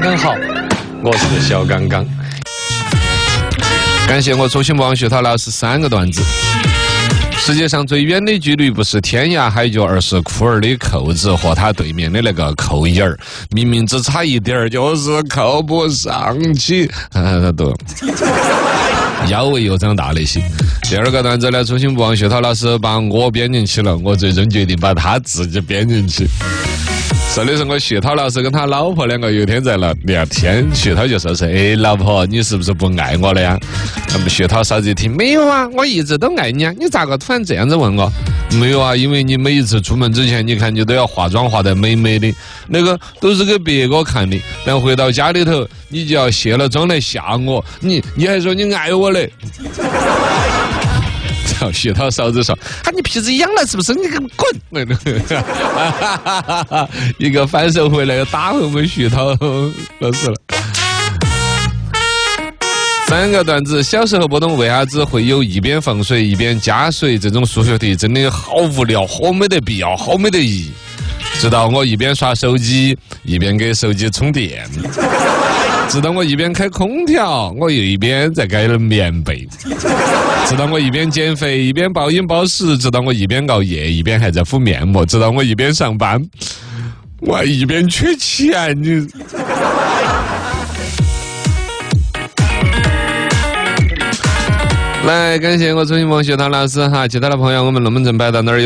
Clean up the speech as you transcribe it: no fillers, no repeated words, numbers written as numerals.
刚好，我是小刚刚。感谢我重新忘学他老师3个段子。世界上最远的距离不是天涯海角，而是库尔的扣子和他对面的那个扣眼儿，明明只差一点儿，就是扣不上去。都腰围又长大了些。第2个段子呢，重新忘学他老师把我编进去了，我最终决定把他自己编进去。说的是我薛涛老师跟他老婆2个有一天在那聊天，薛涛就说是：“哎，老婆，你是不是不爱我了呀？”那么薛涛嫂子一听：“没有啊，我一直都爱你啊，你咋个突然这样子问我？”“没有啊，因为你每一次出门之前，你看你都要化妆化得美美的，那个都是给别个看的，但回到家里头，你就要卸了妆来吓我，你还说你爱我嘞。”薛涛嫂子说：“啊，你皮子痒了是不是？你给我滚！”一个反手回来又打回我们薛涛老师了。3个段子，小时候不懂为啥子会有一边放水一边加水这种数学题，真的好无聊，好没得必要，好没得意义。直到我一边刷手机一边给手机充电，直到我一边开空调，我又一边在盖棉被。直到我一边减肥一边暴饮暴食，直到我一边熬夜一边还在敷面膜，直到我一边上班，我还一边缺钱。你来感谢我重新忘学堂老师哈，其他的朋友我们龙门阵摆到那儿有。